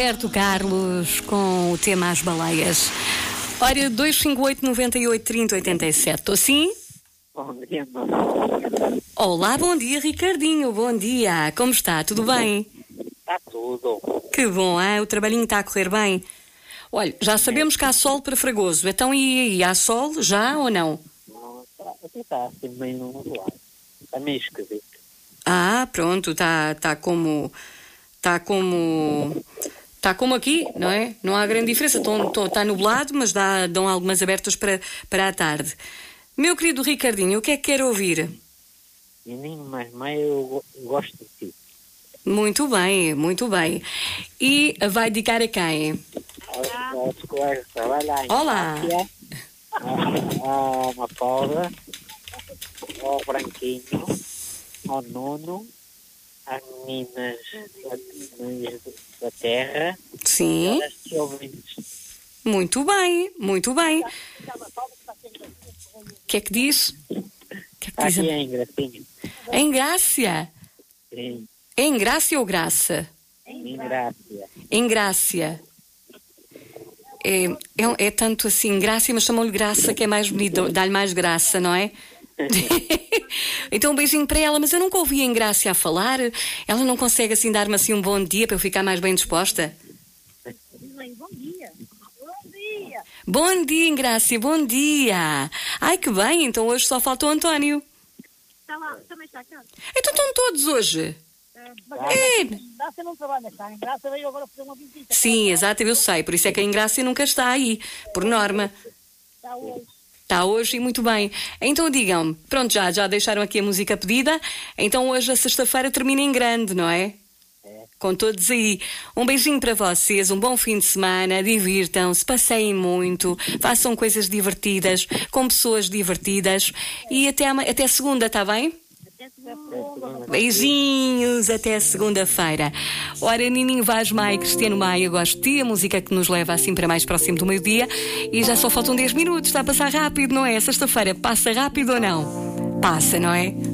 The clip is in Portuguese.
Roberto Carlos com o tema As Baleias. Ora, 258 98 30 87. Estou sim? Bom dia, Olá, bom dia, Ricardinho. Bom dia. Como está? Tudo bem? está tudo. Que bom, hein? O trabalhinho está a correr bem. Olha, já sabemos que há sol para Fragoso. Então, e há sol já ou não? Não, até está assim meio nublado. Está meio esquisito. Ah, pronto, está como aqui, não é? Não há grande diferença. Está nublado, mas dão algumas abertas para a tarde. Meu querido Ricardinho, o que é que quer ouvir? Menino mais meio, eu gosto de ti. Muito bem, muito bem. E vai dedicar a quem? Aos colegas que trabalham em Olá. a Mafalda, ao Branquinho, ao Nuno, às meninas da terra. Sim. E aos ouvintes. Muito bem, muito bem. O que é que diz? Está aqui em Gracinha. Em Grácia? Sim, É em Grácia ou Graça? em Grácia. Em Grácia. É tanto assim, Grácia, mas chamam-lhe Graça, que é mais bonito, dá-lhe mais graça, não é? Então um beijinho para ela, mas eu nunca ouvi em Grácia a falar. Ela não consegue assim dar-me assim um bom dia para eu ficar mais bem disposta? Bom dia. Bom dia. Bom dia, Ingrácia, bom dia. Ai, que bem, então hoje só falta o António. Está lá, também está cá. Então estão todos hoje. Graça não trabalha cá. Graça veio agora fazer uma visita. Sim, exato, eu sei, por isso é que a Ingrácia nunca está aí, por norma. Está hoje. Está hoje e muito bem. Então digam-me, pronto, já deixaram aqui a música pedida, então hoje a sexta-feira termina em grande, não é? Com todos aí. Um beijinho para vocês, um bom fim de semana, divirtam-se, passeiem muito, façam coisas divertidas, com pessoas divertidas e até segunda, está bem? Beijinhos, até segunda-feira. Ora, Nininho Vaz Maia, Cristiano Maia, gosto de ti, a música que nos leva assim para mais próximo do meio-dia. E já só faltam 10 minutos, está a passar rápido, não é? Sexta-feira passa rápido ou não? Passa, não é?